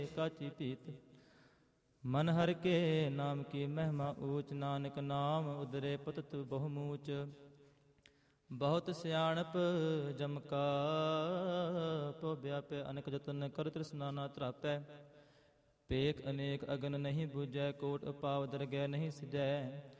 ਕਾਚੀ ਪੀਤ। ਮਨ ਹਰਿ ਕੇ ਨਾਮ ਕੀ ਮਹਿਮਾ ਊਚ, ਨਾਨਕ ਨਾਮ ਉਦਰੇ ਪਤਿਤ ਬਹੁ ਮੂਚ। ਬਹੁਤ ਸਿਆਣਪ ਜਮ ਕਾ, ਪੋ ਵਿਆਪੈ ਅਨਕ ਜਤਨ, ਕਰ ਤ੍ਰਿਸ਼ਨਾ ਨਾ ਤ੍ਰਾਪੈ। ਪੇਖ ਅਨੇਕ ਅਗਨ ਨਹੀਂ ਬੁਝੈ, ਕੋਟ ਉਪਾਵ ਦਰਗਹਿ ਨਹੀਂ ਸਿਜੈ।